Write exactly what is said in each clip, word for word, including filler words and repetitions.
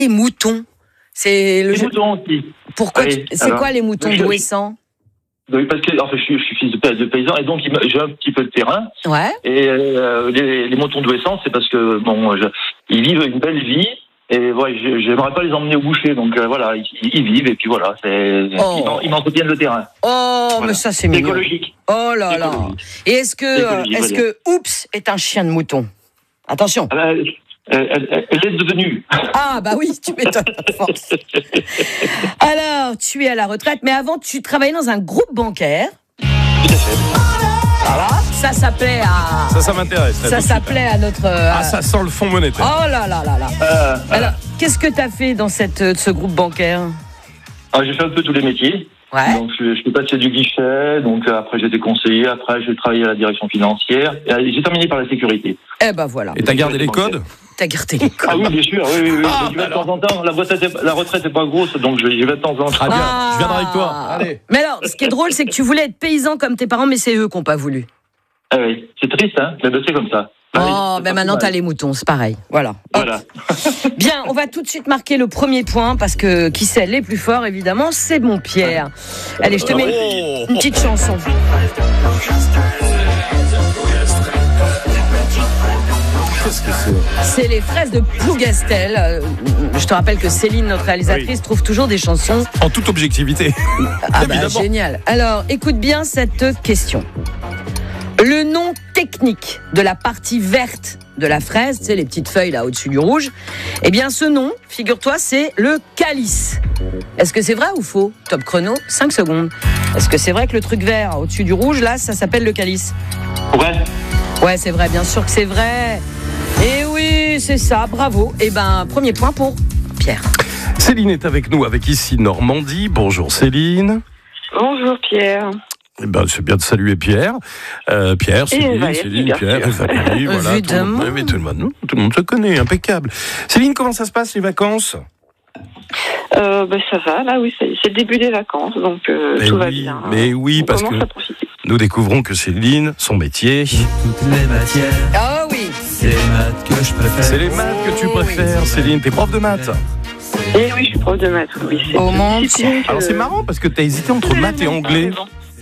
Les moutons. C'est le Les jeu... moutons aussi. Pourquoi Allez, tu... C'est alors, quoi les moutons je- douessants? Oui, parce que enfin, je, suis, je suis fils de, pa- de paysan et donc il me- j'ai un petit peu de terrain. Ouais. Et euh, les, les moutons douessants, c'est parce que bon, je, ils vivent une belle vie. Et ouais, je- j'aimerais pas les emmener au boucher, donc euh, voilà, ils, ils vivent et puis voilà, c'est, Oh. ils, m'en- ils m'entretiennent le terrain. Oh, Voilà. mais ça c'est C'est mignon. écologique. Oh là là. Écologique. Et est-ce que, euh, Écologique, est-ce voilà. que Oups est un chien de mouton? Attention. Ah bah, elle, elle- elle- elle est devenue. Ah bah oui, tu m'étonnes à force. Alors, tu es à la retraite, mais avant, tu travaillais dans un groupe bancaire. Tout à fait. Voilà. Ça s'appelait à. Ça, ça m'intéresse. là, Ça tout de suite. s'appelait à notre. euh, Ah, ça sent le fonds monétaire. Oh là là là là. Euh, Alors, qu'est-ce que tu as fait dans cette, euh, ce groupe bancaire? alors, j'ai fait un peu tous les métiers. Ouais. Donc je, je suis passé du guichet, donc euh, après j'étais conseiller, après j'ai travaillé à la direction financière, et euh, j'ai terminé par la sécurité. Eh ben voilà. Et t'as gardé les codes? T'as gardé les codes. Ah oui, bien sûr, oui, oui, oui. Ah, J'y vais de alors. temps en temps, la retraite, est, la retraite est pas grosse, donc je- j'y vais de temps en temps. Très bien, Ah. je viendrai avec toi. Allez. Mais alors, ce qui est drôle, c'est que tu voulais être paysan comme tes parents, mais c'est eux qui n'ont pas voulu. Ah oui, c'est triste, hein, mais ben, c'est comme ça. Ah oui, Oh, c'est ben pas maintenant plus t'as mal. les moutons, c'est pareil. Voilà. Hop. Voilà. Bien, on va tout de suite marquer le premier point parce que qui c'est les plus forts, évidemment, c'est mon Pierre. Allez, je te mets Oh. une petite chanson. Qu'est-ce que c'est? C'est les fraises de Plougastel. Euh, Je te rappelle que Céline, notre réalisatrice, trouve toujours des chansons. En toute objectivité. Ah bah Évidemment. génial. Alors, écoute bien cette question. Le nom technique de la partie verte de la fraise, tu sais, les petites feuilles là au-dessus du rouge, eh bien ce nom, figure-toi, c'est le calice. Est-ce que c'est vrai ou faux? Top chrono, cinq secondes. Est-ce que c'est vrai que le truc vert au-dessus du rouge, là, ça s'appelle le calice? Ouais. Ouais, c'est vrai, bien sûr que c'est vrai. Et oui, c'est ça, bravo. Eh ben, premier point pour Pierre. Céline est avec nous, avec ici Normandie. Bonjour Céline. Bonjour Pierre. Eh ben, c'est bien de saluer Pierre. Euh, Pierre, Céline, Valérie, Céline, bien Pierre, sûr. et Valérie, voilà. Tout le, monde, Évidemment. oui, tout, le monde, tout le monde se connaît, impeccable. Céline, comment ça se passe les vacances? Euh, ben, ça va, là oui, c'est c'est le début des vacances, donc euh, Mais tout va oui, bien. mais oui, On parce commence que à profiter. nous découvrons que Céline, son métier, Toutes les matières, Ah oui. c'est les maths que je préfère. c'est les maths que tu Oh, oui. préfères. Céline, t'es prof de maths. Et oui, je suis prof de maths, oui. C'est Oh, une mon discipline que- Alors c'est marrant parce que t'as hésité entre maths et anglais.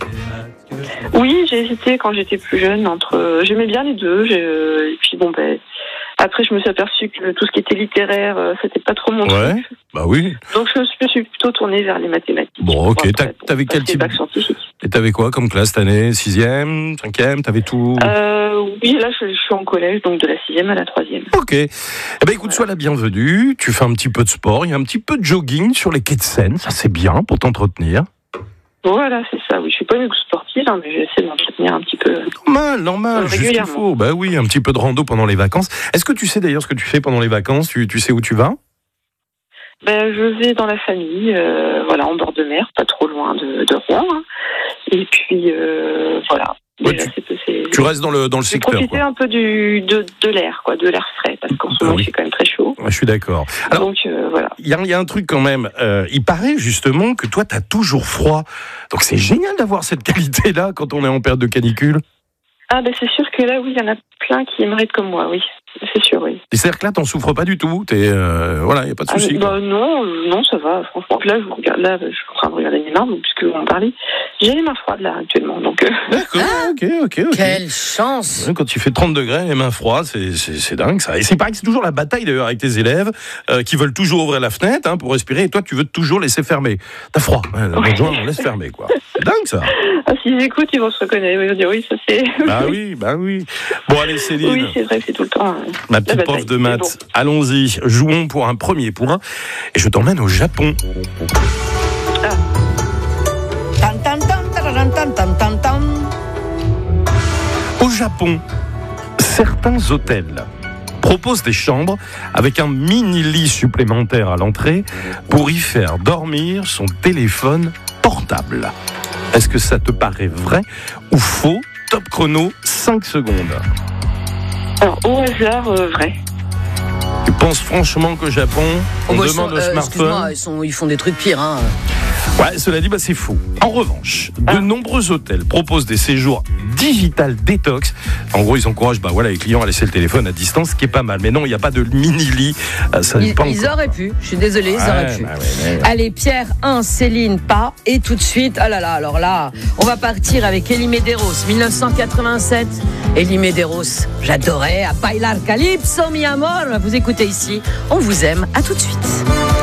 Oui, j'ai hésité quand j'étais plus jeune entre. euh, J'aimais bien les deux, j'ai, euh, et puis bon ben. Après, je me suis aperçue que tout ce qui était littéraire, euh, c'était pas trop mon Ouais, truc. bah oui. Donc je me suis plutôt tournée vers les mathématiques. Bon, ok. Après, T'as- bon, t'avais quel passer type bac scientifique. Et t'avais quoi comme classe cette année? Sixième, cinquième, t'avais tout? Euh, oui, là, je, je suis en collège, donc de la sixième à la troisième. Ok. Eh ben écoute, sois la bienvenue. Tu fais un petit peu de sport, il y a un petit peu de jogging sur les quais de Seine. Ça c'est bien pour t'entretenir. Voilà, c'est ça. Oui, je suis pas une sportive, hein, mais j'essaie de m'entretenir un petit peu. Normal, normal, Euh, juste qu'il régulièrement. faut. Bah oui, un petit peu de rando pendant les vacances. Est-ce que tu sais d'ailleurs ce que tu fais pendant les vacances? Tu, tu sais où tu vas? Ben, je vais dans la famille, euh, voilà, en bord de mer, pas trop loin de, de Rouen. hein. Et puis, euh, voilà. Ouais, Déjà, c'est, c'est, Tu restes dans le, dans le je vais secteur, profiter quoi. un peu du, de, de l'air, quoi, de l'air frais, parce qu'en ce Ah moment, oui. il fait quand même très chaud. Ouais, je suis d'accord. Alors, Donc, euh, voilà. il y, a- il y a un truc quand même. Euh, il paraît justement que toi, t'as toujours froid. Donc c'est génial d'avoir cette qualité-là quand on est en période de canicule. Ah, ben, c'est sûr que là, oui, il y en a plein qui aimeraient être comme moi, oui. C'est sûr, oui. Et c'est-à-dire que là, t'en souffres pas du tout. T'es, euh, voilà, il n'y a pas de Ah, souci. mais, quoi. bah, non, euh, non, ça va, franchement. Là, je vous regarde, là, je suis en train de regarder mes mains, donc, puisque vous en parlez. J'ai les mains froides, là, actuellement, donc, euh, D'accord, ok, ok, ok. Quelle chance. Ouais, Quand il fait trente degrés, les mains froides, c'est, c'est, c'est dingue ça. Et c'est pareil que c'est toujours la bataille d'ailleurs avec tes élèves euh, qui veulent toujours ouvrir la fenêtre hein, pour respirer et toi tu veux toujours laisser fermer. T'as froid, hein, dans le joint, on laisse fermer quoi. C'est dingue ça. ah, s'ils écoutent, ils vont se reconnaître. Ils vont dire, oui, ça c'est. Bah oui, bah oui. Bon allez Céline, Oui, c'est vrai que c'est tout le temps. euh, ma la petite bataille. prof de Mais maths, allons-y, jouons pour un premier point et je t'emmène au Japon. Tan, tan, tan, tararan, tan, tan, tan, tan. Au Japon, certains hôtels proposent des chambres avec un mini lit supplémentaire à l'entrée pour y faire dormir son téléphone portable. Est-ce que ça te paraît vrai ou faux? Top chrono, cinq secondes. Alors, au hasard, euh, vrai. Tu penses franchement qu'au Japon, on Oh, bah, ils demande sont- au euh, smartphone? excuse-moi, ils, sont, ils font des trucs pires. Hein. Ouais, cela dit, bah, c'est fou. En revanche, de Ah. nombreux hôtels proposent des séjours digital détox. En gros, ils encouragent bah, voilà, les clients à laisser le téléphone à distance, ce qui est pas mal. Mais non, il n'y a pas de mini-lit. Euh, ça n'est Ils, pas ils encore. auraient pu, je suis désolée, ils Ouais, auraient pu. bah ouais, ouais. Allez, Pierre un, Céline pas. Et tout de suite, ah là là, alors là, on va partir avec Elie Medeiros, dix-neuf cent quatre-vingt-sept. Elie Medeiros, j'adorais, à bailar calypso, mi amor. Vous écoutez ici, on vous aime, à tout de suite.